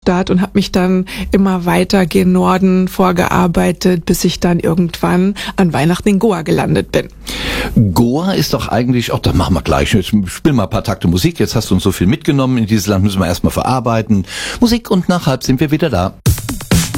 Stadt und habe mich dann immer weiter gen Norden vorgearbeitet, bis ich dann irgendwann an Weihnachten in Goa gelandet bin. Goa ist doch eigentlich, da machen wir gleich, jetzt spielen wir ein paar Takte Musik, jetzt hast du uns so viel mitgenommen, in dieses Land müssen wir erstmal verarbeiten. Musik und nach halb sind wir wieder da.